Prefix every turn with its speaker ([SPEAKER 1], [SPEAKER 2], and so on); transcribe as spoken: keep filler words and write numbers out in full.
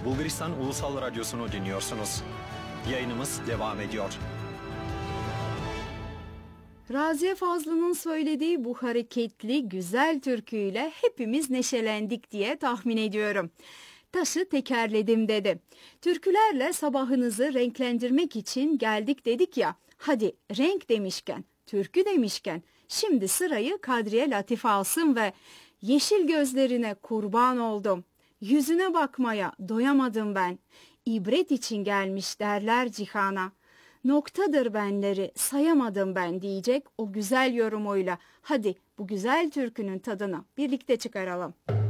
[SPEAKER 1] Bulgaristan Ulusal Radyosu'nu dinliyorsunuz. Yayınımız devam ediyor.
[SPEAKER 2] Raziye Fazlı'nın söylediği bu hareketli, güzel türküyle hepimiz neşelendik diye tahmin ediyorum. Taşı tekerledim dedi. Türkülerle sabahınızı renklendirmek için geldik dedik ya. Hadi renk demişken, türkü demişken şimdi sırayı Kadriye Latife alsın ve yeşil gözlerine kurban oldum. Yüzüne bakmaya doyamadım ben. İbret için gelmiş derler cihana. Noktadır benleri sayamadım ben diyecek o güzel yorumuyla. Hadi bu güzel türkünün tadını birlikte çıkaralım.